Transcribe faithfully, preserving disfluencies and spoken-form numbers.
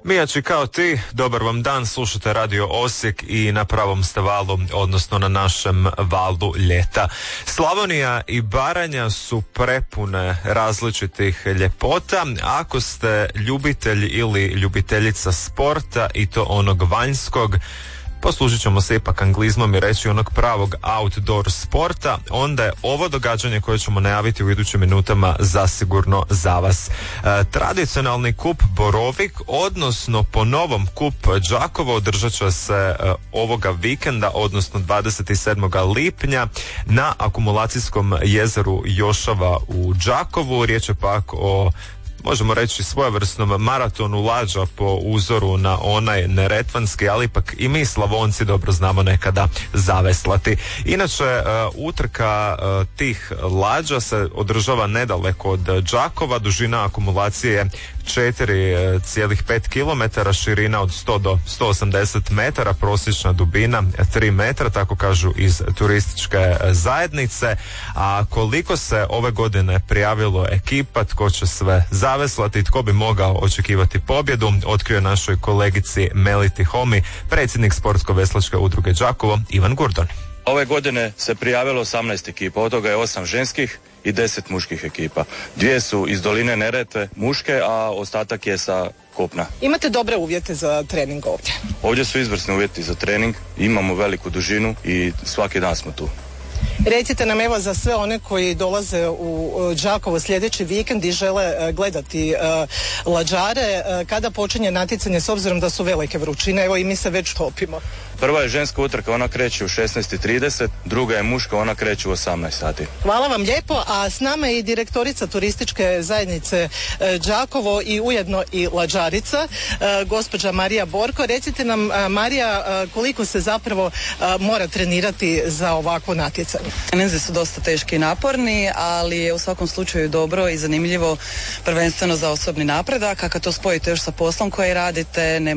Mijači kao ti, dobar vam dan, slušate Radio Osijek i na pravom ste valu, odnosno na našem valu ljeta. Slavonija i Baranja su prepune različitih ljepota. Ako ste ljubitelj ili ljubiteljica sporta i to onog vanjskog, poslužit ćemo se ipak anglizmom i reći onog pravog outdoor sporta, onda je ovo događanje koje ćemo najaviti u idućim minutama zasigurno za vas. E, tradicionalni kup Borovik, odnosno po novom kup Đakovo, održat će se e, ovoga vikenda, odnosno dvadeset sedmog lipnja na akumulacijskom jezeru Jošava u Đakovu. Riječ je pak o, možemo reći, svojevrsnom maratonu lađa po uzoru na onaj neretvanski, ali ipak i mi Slavonci dobro znamo nekada zaveslati. Inače, uh, utrka uh, tih lađa se održava nedaleko od Đakova, dužina akumulacije je četiri zarez pet kilometara, širina od sto do sto osamdeset metara, prosječna dubina tri metra, tako kažu iz turističke zajednice. A koliko se ove godine prijavilo ekipa, tko će sve zaveslati, tko bi mogao očekivati pobjedu, otkrio našoj kolegici Meliti Homi predsjednik Sportsko-veslačke udruge Đakovo Ivan Gurdon. Ove godine se prijavilo osamnaest ekipa, od toga je osam ženskih i deset muških ekipa. Dvije su iz doline Neretve muške, a ostatak je sa kopna. Imate dobre uvjete za trening ovdje? Ovdje su izvrsni uvjeti za trening, imamo veliku dužinu i svaki dan smo tu. Recite nam evo za sve one koji dolaze u Đakovo sljedeći vikend i žele gledati uh, lađare, uh, kada počinje natjecanje s obzirom da su velike vrućine, evo i mi se već topimo. Prva je ženska utrka, ona kreće u šesnaest i trideset, druga je muška, ona kreće u osamnaest sati. Hvala vam lijepo, a s nama je i direktorica turističke zajednice uh, Đakovo i ujedno i lađarica, uh, gospođa Marija Borko. Recite nam, uh, Marija, uh, koliko se zapravo uh, mora trenirati za ovakvo natjecanje? Treninzi su dosta teški i naporni, ali je u svakom slučaju dobro i zanimljivo, prvenstveno za osobni napredak. Ako to spojite još sa poslom koji radite, nema